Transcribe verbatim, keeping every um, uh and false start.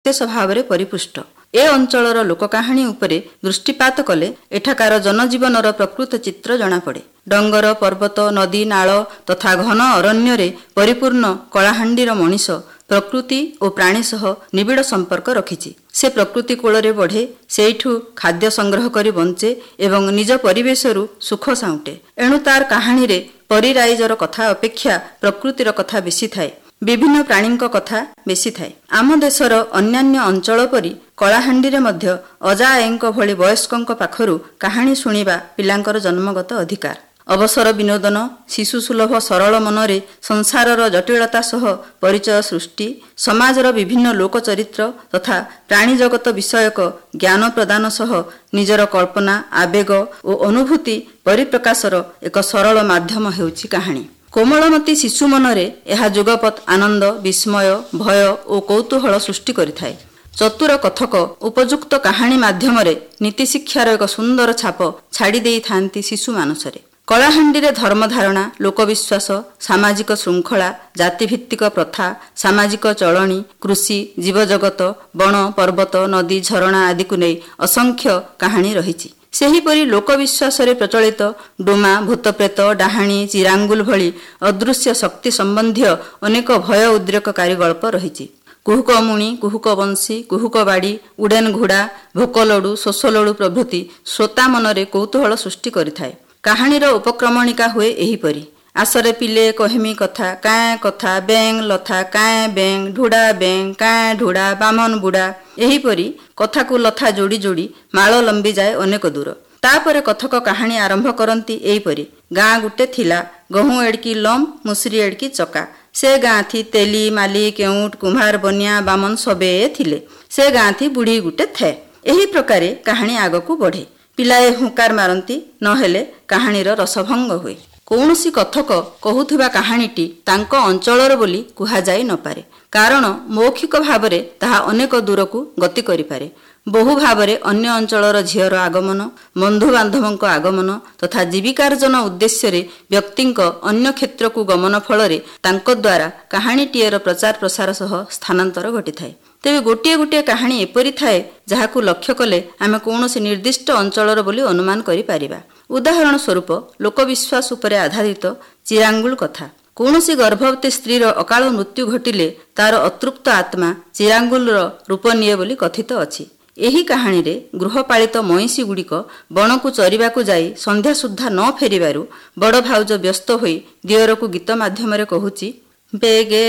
ବିଶେଷ ଭାବରେ ପରିପୁଷ୍ଟ। ଏ ଅଞ୍ଚଳର ଲୋକକାହାଣୀ ଉପରେ ଦୃଷ୍ଟିପାତ କଲେ ଏଠାକାର ଜନଜୀବନର ପ୍ରକୃତ ଚିତ୍ର ଜଣାପଡ଼େ। ଡଙ୍ଗର, ପର୍ବତ, ନଦୀ, ନାଳ ତଥା ଘନ ଅରଣ୍ୟରେ ପରିପୂର୍ଣ୍ଣ କଳାହାଣ୍ଡିର ମଣିଷ ପ୍ରକୃତି ଓ ପ୍ରାଣୀ ସହ ନିବିଡ଼ ସମ୍ପର୍କ ରଖିଛି। ସେ ପ୍ରକୃତି କୂଳରେ ବଢ଼େ, ସେଇଠୁ ଖାଦ୍ୟ ସଂଗ୍ରହ କରି ବଞ୍ଚେ ଏବଂ ନିଜ ପରିବେଶରୁ ସୁଖ ସାଉଁଟେ। ଏଣୁ ତାର କାହାଣୀରେ ପରିରାଇଜର କଥା ଅପେକ୍ଷା ପ୍ରକୃତିର କଥା ବେଶୀ ଥାଏ। ବିଭିନ୍ନ ପ୍ରାଣୀଙ୍କ କଥା ବେଶୀ ଥାଏ। ଆମ ଦେଶର ଅନ୍ୟାନ୍ୟ ଅଞ୍ଚଳ ପରି କଳାହାଣ୍ଡିରେ ମଧ୍ୟ ଅଜାଆଈଙ୍କ ଭଳି ବୟସ୍କଙ୍କ ପାଖରୁ କାହାଣୀ ଶୁଣିବା ପିଲାଙ୍କର ଜନ୍ମଗତ ଅଧିକାର। ଅବସର ବିନୋଦନ, ଶିଶୁ ସୁଲଭ ସରଳ ମନରେ ସଂସାରର ଜଟିଳତା ସହ ପରିଚୟ ସୃଷ୍ଟି, ସମାଜର ବିଭିନ୍ନ ଲୋକଚରିତ୍ର ତଥା ପ୍ରାଣୀ ଜଗତ ବିଷୟକ ଜ୍ଞାନ ପ୍ରଦାନ ସହ ନିଜର କଳ୍ପନା, ଆବେଗ ଓ ଅନୁଭୂତି ପରିପ୍ରକାଶର ଏକ ସରଳ ମାଧ୍ୟମ ହେଉଛି କାହାଣୀ। କୋମଳମତୀ ଶିଶୁ ମନରେ ଏହା ଯୁଗପତ୍ ଆନନ୍ଦ, ବିସ୍ମୟ, ଭୟ ଓ କୌତୂହଳ ସୃଷ୍ଟି କରିଥାଏ। ଚତୁର କଥକ ଉପଯୁକ୍ତ କାହାଣୀ ମାଧ୍ୟମରେ ନୀତିଶିକ୍ଷାର ଏକ ସୁନ୍ଦର ଛାପ ଛାଡ଼ି ଦେଇଥାନ୍ତି ଶିଶୁ ମାନସରେ। କଳାହାଣ୍ଡିରେ ଧର୍ମଧାରଣା, ଲୋକବିଶ୍ୱାସ, ସାମାଜିକ ଶୃଙ୍ଖଳା, ଜାତିଭିତ୍ତିକ ପ୍ରଥା, ସାମାଜିକ ଚଳଣି, କୃଷି, ଜୀବଜଗତ, ବଣ, ପର୍ବତ, ନଦୀ, ଝରଣା ଆଦିକୁ ନେଇ ଅସଂଖ୍ୟ କାହାଣୀ ରହିଛି। ସେହିପରି ଲୋକବିଶ୍ୱାସରେ ପ୍ରଚଳିତ ଡୁମା, ଭୂତପ୍ରେତ, ଡାହାଣୀ, ଚିରାଙ୍ଗୁଲ ଭଳି ଅଦୃଶ୍ୟ ଶକ୍ତି ସମ୍ବନ୍ଧୀୟ ଅନେକ ଭୟ ଉଦ୍ରେକକାରୀ ଗଳ୍ପ ରହିଛି। କୁହୁକ ମୁଣି, କୁହୁକ ବଂଶୀ, କୁହୁକ ବାଡ଼ି, ଉଡ଼େନ ଘୋଡ଼ା, ଭୋକଲଡ଼ୁ, ଶୋଷଲଡ଼ୁ ପ୍ରଭୃତି ଶ୍ରୋତା ମନରେ କୌତୂହଳ ସୃଷ୍ଟି କରିଥାଏ। କାହାଣୀର ଉପକ୍ରମଣିକା ହୁଏ ଏହିପରି: ଆସରେ ପିଲେ କହେମି କଥା, କାଏଁ କଥା, ବେଙ୍ଗ ଲଥା, କାଏଁ ବେଙ୍ଗ, ଢୁଡ଼ା ବେଙ୍ଗ, କାଏଁ ଢୁଡ଼ା, ବାମନ ବୁଡ଼ା। ଏହିପରି କଥାକୁ ଲଥା ଯୋଡ଼ି ଯୋଡ଼ି ମାଳ ଲମ୍ବିଯାଏ ଅନେକ ଦୂର। ତାପରେ କଥକ କାହାଣୀ ଆରମ୍ଭ କରନ୍ତି ଏହିପରି: ଗାଁ ଗୁଟେ ଥିଲା, ଗହୁଁ ଏଡ଼କି ଲମ୍, ମୁସିରି ଏଡ଼କି ଚକା। ସେ ଗାଁ ଥି ତେଲି, ମାଲି, କେଉଁଟ, କୁମ୍ଭାର, ବନିଆ, ବାମନ ସବେ ଥିଲେ। ସେ ଗାଁ ଥି ବୁଢ଼ୀ ଗୁଟେ ଥାଏ। ଏହି ପ୍ରକାରେ କାହାଣୀ ଆଗକୁ ବଢ଼େ। ପିଲାଏ ହୁଙ୍କାର ମାରନ୍ତି, ନହେଲେ କାହାଣୀର ରସଭଙ୍ଗ ହୁଏ। କୌଣସି କଥକ କହୁଥିବା କାହାଣୀଟି ତାଙ୍କ ଅଞ୍ଚଳର ବୋଲି କୁହାଯାଇ ନପାରେ, କାରଣ ମୌଖିକ ଭାବରେ ତାହା ଅନେକ ଦୂରକୁ ଗତି କରିପାରେ। ବହୁ ଭାବରେ ଅନ୍ୟ ଅଞ୍ଚଳର ଝିଅର ଆଗମନ, ବନ୍ଧୁବାନ୍ଧବଙ୍କ ଆଗମନ ତଥା ଜୀବିକାର୍ଜନ ଉଦ୍ଦେଶ୍ୟରେ ବ୍ୟକ୍ତିଙ୍କ ଅନ୍ୟ କ୍ଷେତ୍ରକୁ ଗମନ ଫଳରେ ତାଙ୍କ ଦ୍ୱାରା କାହାଣୀଟିଏର ପ୍ରଚାର ପ୍ରସାର ସହ ସ୍ଥାନାନ୍ତର ଘଟିଥାଏ। ତେବେ ଗୋଟିଏ ଗୋଟିଏ କାହାଣୀ ଏପରି ଥାଏ ଯାହାକୁ ଲକ୍ଷ୍ୟ କଲେ ଆମେ କୌଣସି ନିର୍ଦ୍ଦିଷ୍ଟ ଅଞ୍ଚଳର ବୋଲି ଅନୁମାନ କରିପାରିବା। ଉଦାହରଣ ସ୍ୱରୂପ ଲୋକବିଶ୍ୱାସ ଉପରେ ଆଧାରିତ ଚିରାଙ୍ଗୁଳ କଥା। କୌଣସି ଗର୍ଭବତୀ ସ୍ତ୍ରୀର ଅକାଳ ମୃତ୍ୟୁ ଘଟିଲେ ତାର ଅତୃପ୍ତ ଆତ୍ମା ଚିରାଙ୍ଗୁଲର ରୂପ ନିଏ ବୋଲି କଥିତ ଅଛି। ଏହି କାହାଣୀରେ ଗୃହପାଳିତ ମଇଁଷି ଗୁଡ଼ିକ ବଣକୁ ଚରିବାକୁ ଯାଇ ସନ୍ଧ୍ୟା ସୁଦ୍ଧା ନ ଫେରିବାରୁ ବଡ଼ ଭାଉଜ ବ୍ୟସ୍ତ ହୋଇ ଦିଅରକୁ ଗୀତ ମାଧ୍ୟମରେ କହୁଛି: ବେଗେ